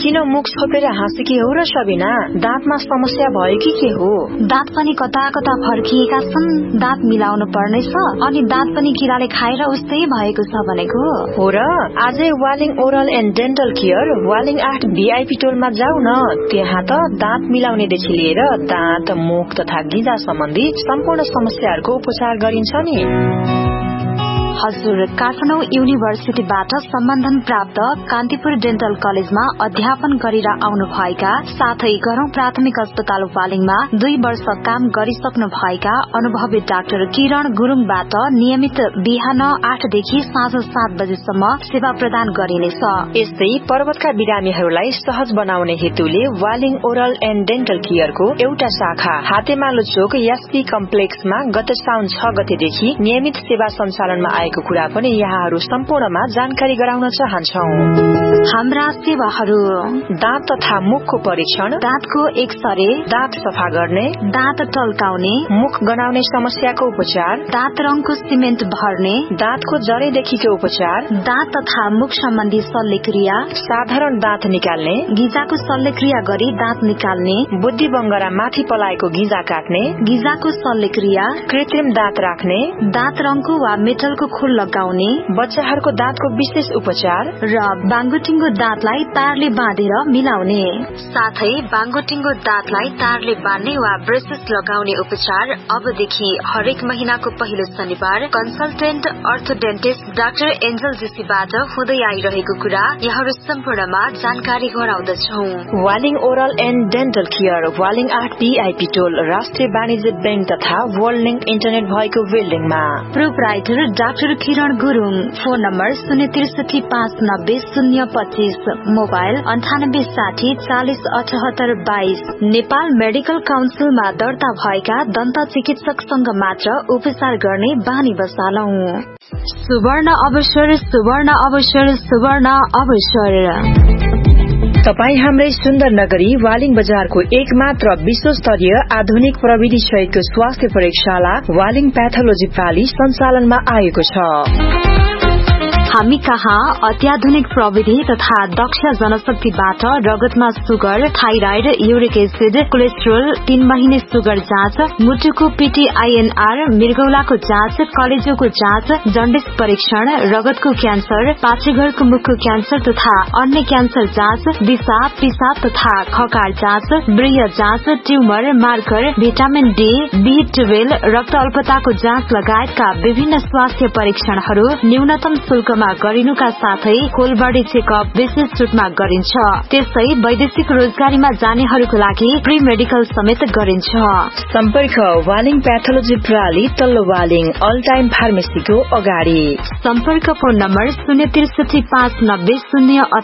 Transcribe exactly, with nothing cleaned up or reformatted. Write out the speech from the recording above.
किन मुख छोपेर हाँसेकी हो र सबिना? दाँतमा समस्या भयो कि के हो? दाँत पनि कता कता फर्किएका छन्, दाँत मिलाउनु पर्नेछ, अनि दाँत पनि किराले खाएर उस्तै भएको छ भनेको हो र। आजै Waling oral and dental care Waling आठ भिआइपी टोलमा जाऊ न। त्यहाँ त दाँत मिलाउनेदेखि लिएर दाँत, मुख तथा गिजा सम्बन्धी सम्पूर्ण समस्याहरूको उपचार गरिन्छ नि। हजुर, काठमाडौँ युनिभर्सिटीबाट सम्बन्धन प्राप्त कान्तिपुर डेन्टल कलेजमा अध्यापन गरेर आउनु भएका साथै गरौं प्राथमिक अस्पताल वालिङमा दुई वर्ष काम गरिसक्नु भएका अनुभवी डाक्टर किरण गुरुङबाट नियमित बिहान आठदेखि साँझ सात बजेसम्म सेवा प्रदान गरिनेछ। यस्तै पर्वतका बिरामीहरूलाई सहज बनाउने हेतुले वालिङ ओरल एन्ड डेन्टल केयरको एउटा शाखा हातेमालो चोक एसपी कम्प्लेक्समा गत साउन छ गतेदेखि नियमित सेवा सञ्चालनमा आएको कुरा पनि यहाँहरू सम्पूर्णमा जानकारी गराउन चाहन्छौ। हाम्रा सेवाहरू: दाँत तथा मुखको परीक्षण, दाँतको एक्सरे, दाँत सफा गर्ने, दाँत टल्काउने, मुख गनाउने समस्याको उपचार, दाँत रङको सिमेन्ट भर्ने, दाँतको जडेदेखिको उपचार, दाँत तथा मुख सम्बन्धी शल्यक्रिया, साधारण दाँत निकाल्ने, गिजाको शल्यक्रिया गरी दाँत निकाल्ने, बुद्धि बङ्गरा माथि पलाएको गिजा काट्ने, गिजाको शल्यक्रिया, कृत्रिम दाँत राख्ने, दाँत रङको वा मेटलको खोल लगाउने, बच्चाहरूको दाँतको विशेष उपचार र बाङ्गोटिङ्गो दाँतलाई तारले बाँधेर मिलाउने, साथै बाङ्गोटिङ्गो दाँतलाई तारले बाँध्ने वा ब्रेसेस लगाउने उपचार अबदेखि हरेक महिनाको पहिलो शनिबार कन्सल्टेन्ट अर्थोडेन्टिस्ट डाक्टर एन्जल जोशीबाट हुँदै आइरहेको कुरा यहाँहरू सम्पूर्णमा जानकारी गराउँदछौ। Waling oral and dental care Waling आठ भिआइपी टोल राष्ट्रिय वाणिज्य बैंक तथा वर्ल्ड लिंक इन्टरनेट भएको बिल्डिङमा। प्रोप्राइटर डाक्टर किरण गुरुङ। फोन नम्बर शून्य त्रिसठी पाँच नब्बे शून्य पच्चीस, मोबाइल अन्ठानब्बे साठी चालिस अठहत्तर बाइस। नेपाल मेडिकल काउन्सिलमा दर्ता भएका दन्त चिकित्सकसँग मात्र उपचार गर्ने बानी बसालौ। सुवर्ण अवसर, सुवर्ण अवसर, सुवर्ण अवसर। तपाई हाम्रै सुन्दर नगरी वालिङ बजारको एक मात्र विश्वस्तरीय आधुनिक प्रविधि सहितको स्वास्थ्य प्रयोगशाला वालिङ प्याथोलोजी प्राली सञ्चालनमा आएको छ। हामी कहाँ अत्याधुनिक प्रविधि तथा दक्ष जनशक्तिबाट रगतमा sugar, thyroid, uric acid, cholesterol, तीन महिने सुगर जाँच, मुटुको पीटीआईएनआर, मृगौलाको जाँच, कलेजोको जाँच, जन्डिस परीक्षण, रगतको क्यान्सर, पाठेघरको मुखको क्यान्सर तथा अन्य क्यान्सर जाँच, दिशा, पिसाब तथा खकार जाँच, वृय जाँच, tumour, marker, vitamin D, be twelve, रक्त अल्पताको जाँच लगायतका विभिन्न स्वास्थ्य परीक्षणहरू न्यूनतम शुल्कमा गरिनुका साथै खोलबडी चेकअप विशेष रूपमा गरिन्छ। त्यसै वैदेशिक रोजगारीमा जानेहरूको लागि प्री मेडिकल समेत गरिन्छ। सम्पर्क वालिङ प्याथोलोजी प्राली तल्लो वालिङ अल टाइम फार्मेसीको अगाडि। सम्पर्क फोन नम्बर शून्य त्रिसठी पाँच नब्बे शून्य